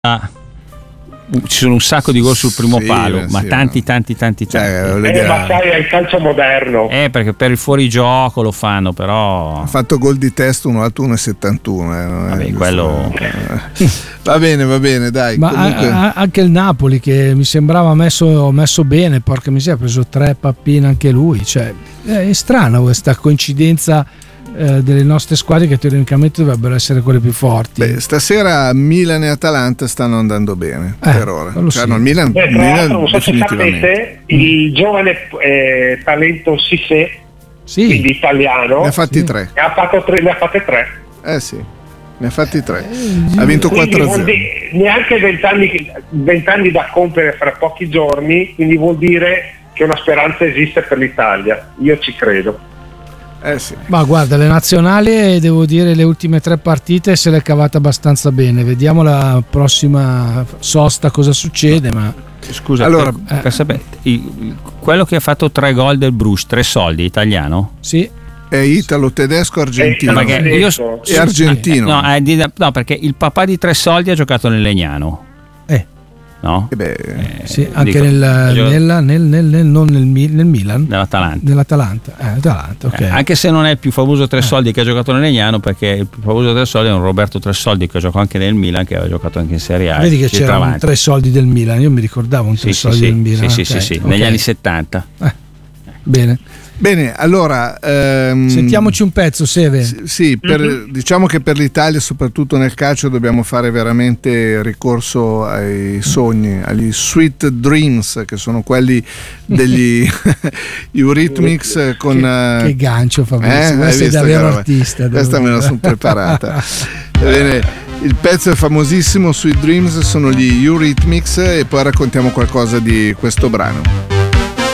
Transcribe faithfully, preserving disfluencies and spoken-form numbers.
ci sono un sacco di gol sul primo sì, palo, ma sì, tanti, no. tanti, tanti, tanti. Eh, Eh, ma sai, è il calcio moderno. Eh, perché per il fuorigioco lo fanno, però. Ha fatto gol di testa uno alto uno e settantuno. Eh, Vabbè, eh, quello. eh. Va bene, va bene, dai. Ma comunque... a, a, anche il Napoli, che mi sembrava messo, messo bene, porca miseria, ha preso tre pappine anche lui. Cioè, è strana questa coincidenza eh, delle nostre squadre che teoricamente dovrebbero essere quelle più forti. Beh, stasera Milan e Atalanta stanno andando bene Eh, per ora. quello Cioè, sì. no, il Milan, Beh, tra Milan l'altro, non so se definitivamente. sapete, il giovane eh, talento Cissé, Sì, quindi italiano, Ne ha fatti Sì. tre. ne ha fatto tre, ne ha fatte tre. Eh sì, ne ha fatti tre. Ha vinto Quindi quattro a vuol zero. dire- neanche vent'anni, vent'anni da compiere fra pochi giorni, quindi vuol dire che una speranza esiste per l'Italia. Io ci credo. Eh sì. ma guarda, le nazionali, devo dire, le ultime tre partite se l'è cavata abbastanza bene. Vediamo la prossima sosta cosa succede, ma Scusa, Allora, per, per sapere, il- quello che ha fatto tre gol del Bruges, tre soldi, italiano? sì, È italo, tedesco, argentino. Eh, Perché l'ho io detto. E argentino. No, eh, di- no, perché il papà di tre soldi ha giocato nel Legnano, eh, no? E beh, Eh, sì, anche dico, nel, ha giocato nella- nel, nel, nel- non nel, Mi- nel Milan, nell'Atalanta. nell'Atalanta. Eh, Atalanta, ok. Eh, anche se non è il più famoso tre soldi che ha giocato nel Legnano, perché il più famoso tre soldi è un Roberto Tre Soldi che giocò anche nel Milan, che aveva giocato anche in Serie A. Vedi che Ci c'erano avanti. tre soldi del Milan, io mi ricordavo un Sì, tre sì, soldi sì, del Milan. sì, ok, sì, sì, ok. negli anni settanta. Eh, bene, bene, allora ehm, sentiamoci un pezzo, Seve. Sì, sì, per- diciamo che per l'Italia, soprattutto nel calcio, dobbiamo fare veramente ricorso ai sogni, agli sweet dreams, che sono quelli degli Eurythmics con Che, che gancio, Fabrizio, eh, hai questo è visto davvero che roba? artista. Questa devo me la dire. sono preparata. Bene, il pezzo è famosissimo, Sweet Dreams, sono gli Eurythmics, e poi raccontiamo qualcosa di questo brano.